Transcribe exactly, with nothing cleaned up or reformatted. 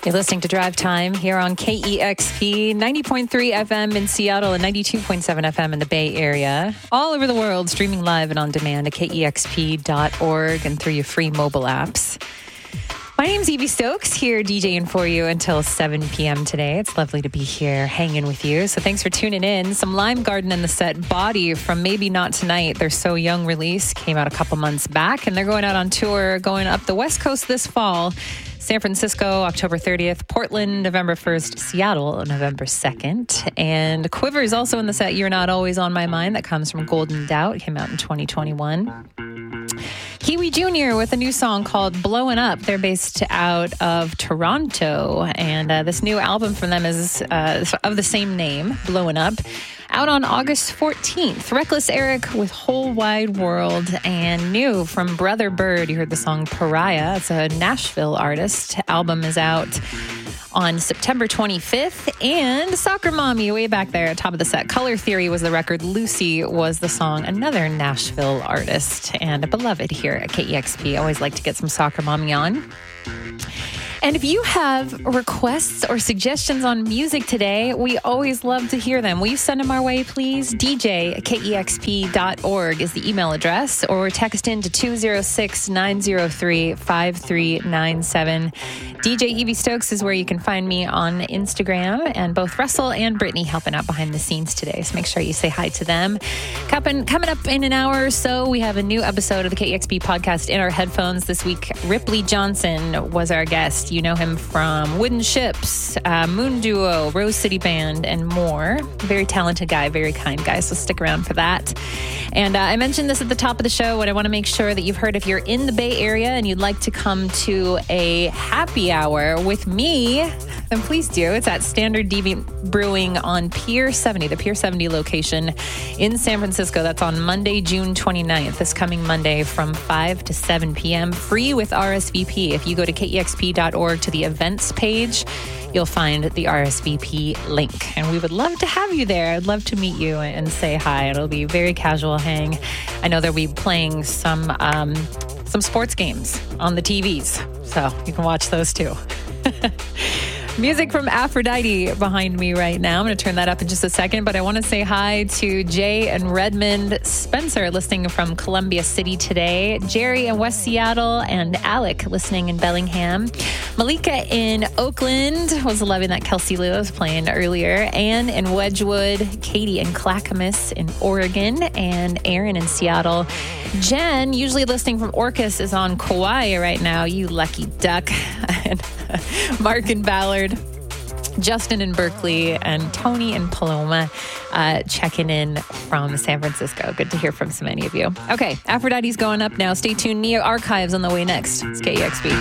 You're listening to Drive Time here on K E X P, ninety point three F M in Seattle and ninety-two point seven F M in the Bay Area. All over the world, streaming live and on demand at K E X P dot org and through your free mobile apps. My name's Evie Stokes, here DJing for you until seven p.m. today. It's lovely to be here hanging with you. So thanks for tuning in. Some Lime Garden in the set. Body from Maybe Not Tonight. Their So Young release came out a couple months back, and they're going out on tour, going up the West Coast this fall. San Francisco, October thirtieth. Portland, November first. Seattle, November second. And Quiver is also in the set. You're Not Always on My Mind. That comes from Golden Doubt. It came out in twenty twenty-one. Kiwi Junior with a new song called Blowin' Up. They're based out of Toronto. And uh, this new album from them is uh, of the same name, Blowin' Up. Out on August fourteenth. Reckless Eric with Whole Wide World. And new from Brother Bird. You heard the song Pariah. It's a Nashville artist. Album is out on September twenty-fifth. And Soccer Mommy, way back there at top of the set. Color Theory was the record. Lucy was the song. Another Nashville artist and a beloved here at K E X P. Always like to get some Soccer Mommy on. And if you have requests or suggestions on music today, we always love to hear them. Will you send them our way, please? D J at K E X P dot org is the email address, or text in to two oh six, nine oh three, five three nine seven. D J Evie Stokes is where you can find me on Instagram, and both Russell and Brittany helping out behind the scenes today. So make sure you say hi to them. Coming, coming up in an hour or so, we have a new episode of the K E X P podcast in our headphones this week. Ripley Johnson was our guest. You know him from Wooden Ships, uh, Moon Duo, Rose City Band, and more. Very talented guy, very kind guy, so stick around for that. And uh, I mentioned this at the top of the show, but I want to make sure that you've heard if you're in the Bay Area and you'd like to come to a happy hour with me, then please do. It's at Standard D V Brewing on Pier seventy, the Pier seventy location in San Francisco. That's on Monday, June twenty-ninth, this coming Monday from five to seven p.m. Free with R S V P. If you go to K E X P dot org to the events page, you'll find the R S V P link. And we would love to have you there. I'd love to meet you and say hi. It'll be a very casual hang. I know they'll be playing some um, some sports games on the T Vs, so you can watch those too. Music from Aphrodite behind me right now. I'm going to turn that up in just a second, but I want to say hi to Jay and Redmond, Spencer listening from Columbia City today, Jerry in West Seattle, and Alec listening in Bellingham. Malika in Oakland was loving that Kelsey Lou was playing earlier. Anne in Wedgwood, Katie in Clackamas in Oregon, and Aaron in Seattle. Jen, usually listening from Orcas, is on Kauai right now. You lucky duck. And Mark in Ballard, Justin in Berkeley, and Tony in Paloma uh, checking in from San Francisco. Good to hear from so many of you. Okay, Aphrodite's going up now. Stay tuned. Neo Archives on the way next. It's K E X P.